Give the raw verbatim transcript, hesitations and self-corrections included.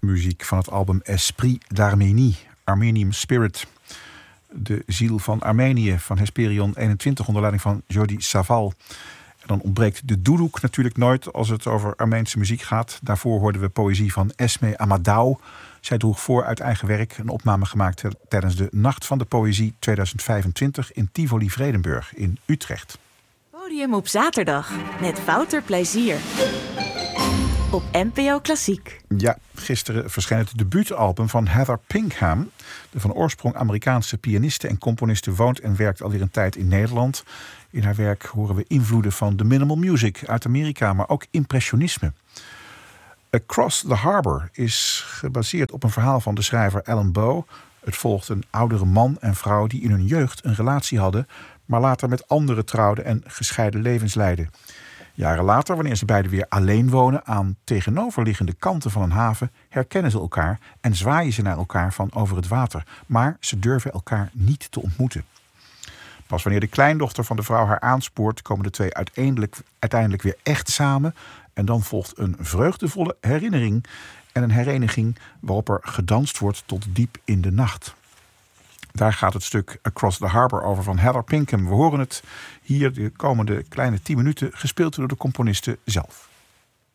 muziek van het album Esprit d'Arménie, Armenian Spirit. De ziel van Armenië van Hesperion eenentwintig onder leiding van Jordi Savall. En dan ontbreekt de doudouk natuurlijk nooit als het over Armeense muziek gaat. Daarvoor hoorden we poëzie van Esme Amadou. Zij droeg voor uit eigen werk een opname gemaakt tijdens de Nacht van de Poëzie tweeduizend vijfentwintig in Tivoli Vredenburg in Utrecht. Podium op zaterdag met Wouter Plezier op N P O Klassiek. Ja, gisteren verscheen het debuutalbum van Heather Pinkham. De van oorsprong Amerikaanse pianiste en componiste woont en werkt alweer een tijd in Nederland. In haar werk horen we invloeden van de minimal music uit Amerika, maar ook impressionisme. Across the Harbor is gebaseerd op een verhaal van de schrijver Alan Bow. Het volgt een oudere man en vrouw die in hun jeugd een relatie hadden, maar later met anderen trouwden en gescheiden levens leidden. Jaren later, wanneer ze beiden weer alleen wonen aan tegenoverliggende kanten van een haven, herkennen ze elkaar en zwaaien ze naar elkaar van over het water. Maar ze durven elkaar niet te ontmoeten. Pas wanneer de kleindochter van de vrouw haar aanspoort, komen de twee uiteindelijk, uiteindelijk weer echt samen. En dan volgt een vreugdevolle herinnering en een hereniging waarop er gedanst wordt tot diep in de nacht. Daar gaat het stuk Across the Harbor over van Heather Pinkham. We horen het hier de komende kleine tien minuten gespeeld door de componiste zelf.